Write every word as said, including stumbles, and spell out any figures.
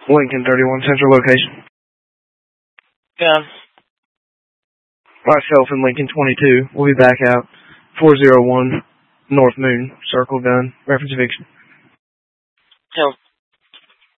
Lincoln thirty-one Central location. Yeah. Myself and Lincoln twenty-two. We'll be back out. four oh one North Moon. Circle gun. Reference eviction. So